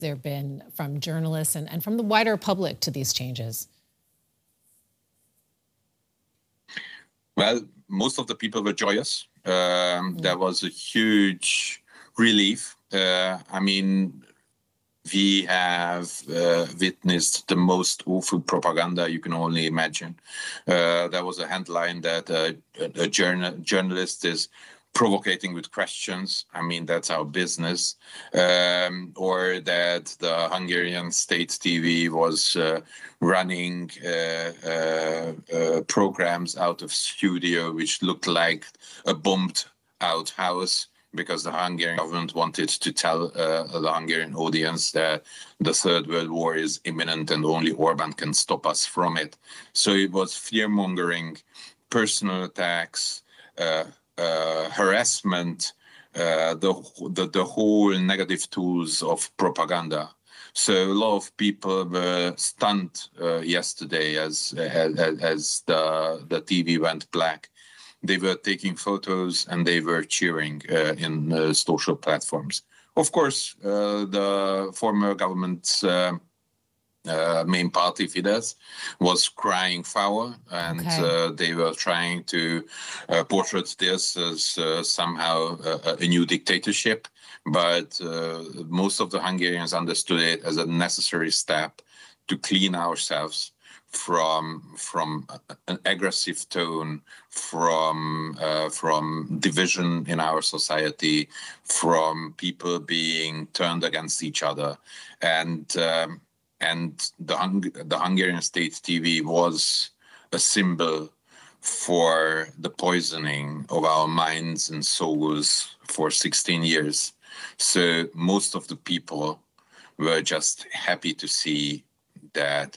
there been from journalists and from the wider public to these changes? Well, most of the people were joyous. There was a huge relief. We have witnessed the most awful propaganda you can only imagine. There was a headline that a journalist is provocating with questions. That's our business. Or that the Hungarian state TV was running programs out of studio which looked like a bombed out house, because the Hungarian government wanted to tell the Hungarian audience that the Third World War is imminent and only Orban can stop us from it. So it was fear-mongering, personal attacks, harassment, the whole negative tools of propaganda. So a lot of people were stunned yesterday as the TV went black. They were taking photos and they were cheering in social platforms. Of course, the former government's main party, Fidesz, was crying foul, and they were trying to portray this as somehow a new dictatorship. But most of the Hungarians understood it as a necessary step to clean ourselves from an aggressive tone, from division in our society, from people being turned against each other, and the Hungarian state TV was a symbol for the poisoning of our minds and souls for 16 years. So most of the people were just happy to see that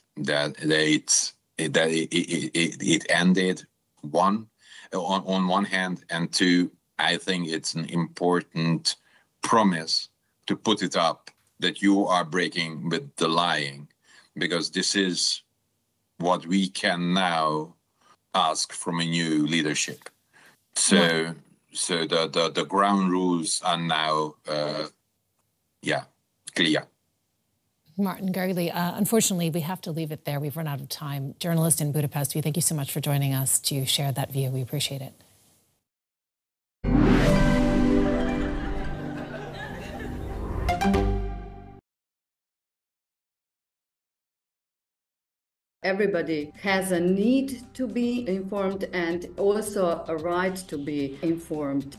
it ended, on one hand, and two, I think it's an important promise to put it up that you are breaking with the lying, because this is what we can now ask from a new leadership. So the ground rules are now clear. Martin Gergely, unfortunately, we have to leave it there. We've run out of time. Journalist in Budapest, we thank you so much for joining us to share that view. We appreciate it. Everybody has a need to be informed and also a right to be informed.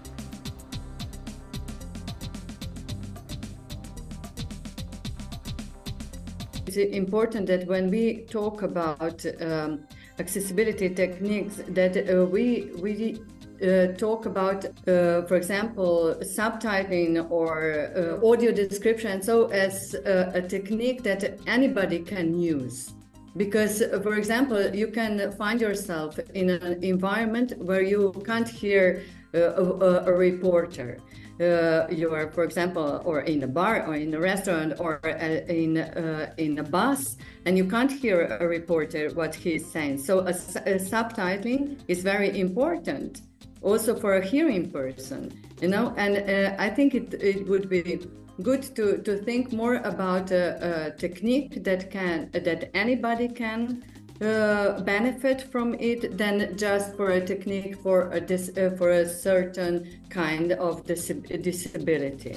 It's important that when we talk about accessibility techniques, that we talk about, for example, subtitling or audio description, so as a technique that anybody can use. Because, for example, you can find yourself in an environment where you can't hear a reporter. You are, for example, or in a bar or in a restaurant or in a bus, and you can't hear a reporter what he's saying. So a subtitling is very important also for a hearing person, and I think it would be good to think more about a technique that anybody can benefit from it than just for a technique for a certain kind of disability.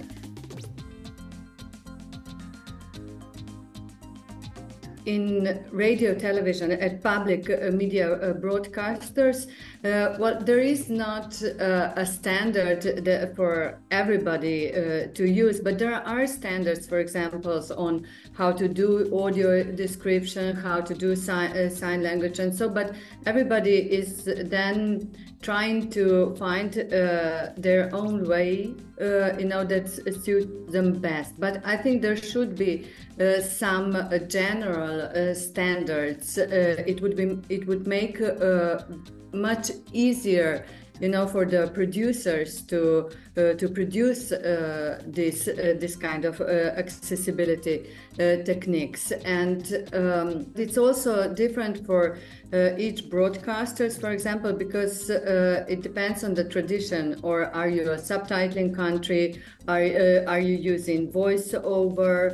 In radio, television, at public media broadcasters, there is not a standard for everybody to use, but there are standards, for example, on how to do audio description, how to do sign language, and so. But everybody is then trying to find their own way, that suits them best. But I think there should be some general standards. It would make much easier, for the producers to produce this kind of accessibility techniques. And it's also different for each broadcasters, for example, because it depends on the tradition. Or are you a subtitling country? Are you using voiceover?